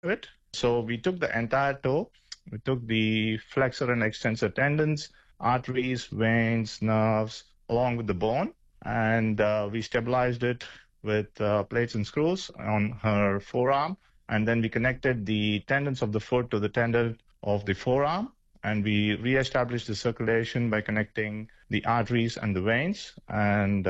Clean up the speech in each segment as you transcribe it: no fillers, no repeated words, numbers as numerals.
it. So we took the entire toe. We took the flexor and extensor tendons, arteries, veins, nerves, along with the bone, and we stabilized it with plates and screws on her forearm. And then we connected the tendons of the foot to the tendon of the forearm. And we reestablished the circulation by connecting the arteries and the veins. And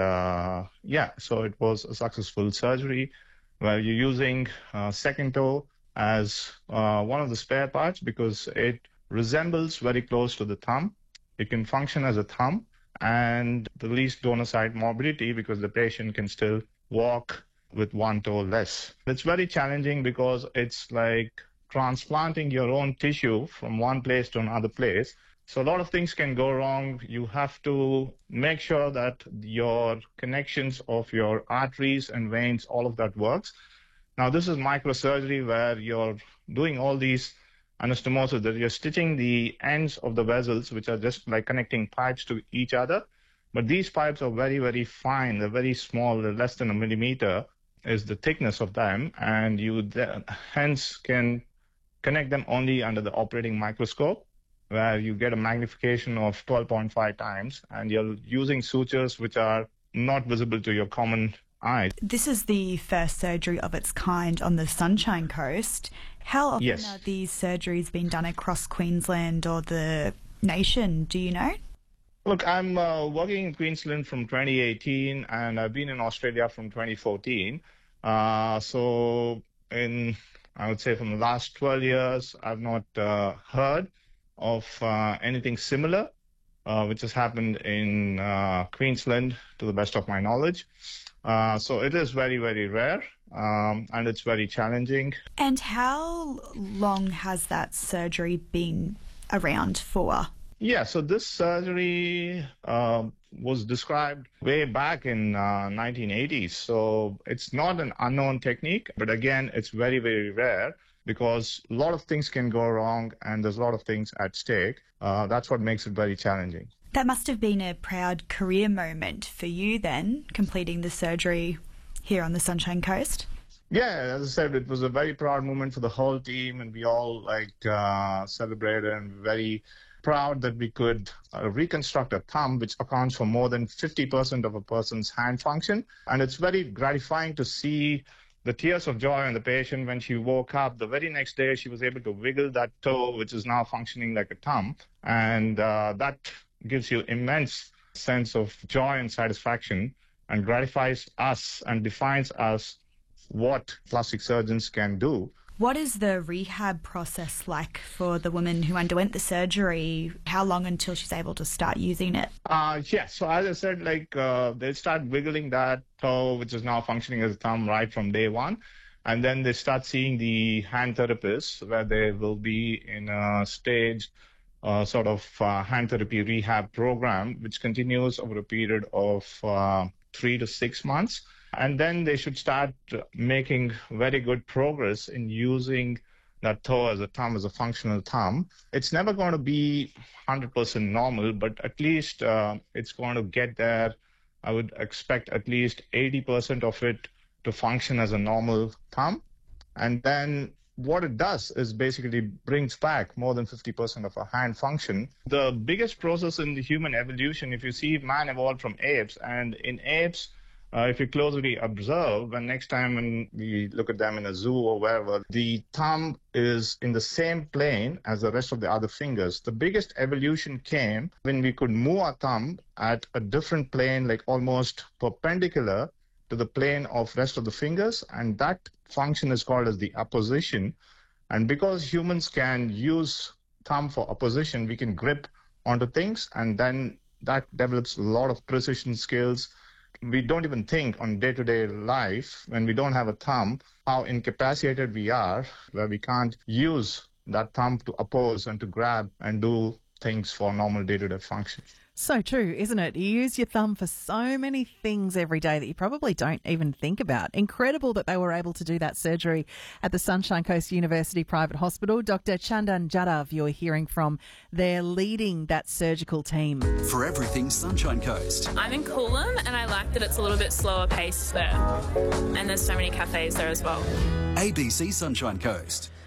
so it was a successful surgery where you're using second toe as one of the spare parts because it resembles very close to the thumb. It can function as a thumb and the least donor side morbidity because the patient can still walk with one toe less. It's very challenging because it's like transplanting your own tissue from one place to another place. So a lot of things can go wrong. You have to make sure that your connections of your arteries and veins, all of that works. Now, this is microsurgery where you're doing all these anastomosis, that you're stitching the ends of the vessels, which are just like connecting pipes to each other. But these pipes are very, very fine. They're very small. They're less than a millimeter is the thickness of them. And you hence can connect them only under the operating microscope, where you get a magnification of 12.5 times. And you're using sutures which are not visible to your common eye. This is the first surgery of its kind on the Sunshine Coast. How often are these surgeries being done across Queensland or the nation? Do you know? Look, I'm working in Queensland from 2018 and I've been in Australia from 2014. So I would say from the last 12 years, I've not heard of anything similar, which has happened in Queensland to the best of my knowledge. So it is very, very rare and it's very challenging. And how long has that surgery been around for? Yeah, so this surgery was described way back in 1980s. So it's not an unknown technique, but again, it's very, very rare because a lot of things can go wrong and there's a lot of things at stake. That's what makes it very challenging. That must have been a proud career moment for you then, completing the surgery here on the Sunshine Coast. Yeah, as I said, it was a very proud moment for the whole team and we all celebrated and very proud that we could reconstruct a thumb which accounts for more than 50% of a person's hand function. And it's very gratifying to see the tears of joy on the patient when she woke up. The very next day, she was able to wiggle that toe, which is now functioning like a thumb. And that gives you immense sense of joy and satisfaction and gratifies us and defines us what plastic surgeons can do. What is the rehab process like for the woman who underwent the surgery? How long until she's able to start using it? So as I said, they start wiggling that toe, which is now functioning as a thumb right from day one. And then they start seeing the hand therapists where they will be in a staged hand therapy rehab program, which continues over a period of 3 to 6 months. And then they should start making very good progress in using that toe as a thumb, as a functional thumb. It's never going to be 100% normal, but at least it's going to get there. I would expect at least 80% of it to function as a normal thumb. And then what it does is basically brings back more than 50% of our hand function. The biggest process in the human evolution, if you see, man evolved from apes, and in apes, if you closely observe, when next time when we look at them in a zoo or wherever, the thumb is in the same plane as the rest of the other fingers. The biggest evolution came when we could move our thumb at a different plane, like almost perpendicular to the plane of rest of the fingers, and that function is called as the apposition. And because humans can use thumb for apposition, we can grip onto things, and then that develops a lot of precision skills. We don't even think on day-to-day life, when we don't have a thumb, how incapacitated we are, where we can't use that thumb to oppose and to grab and do things for normal day-to-day function. So true, isn't it? You use your thumb for so many things every day that you probably don't even think about. Incredible that they were able to do that surgery at the Sunshine Coast University Private Hospital. Dr. Chandan Jadhav, you're hearing from. They're leading that surgical team. For everything Sunshine Coast. I'm in Coolum and I like that it's a little bit slower paced there. And there's so many cafes there as well. ABC Sunshine Coast.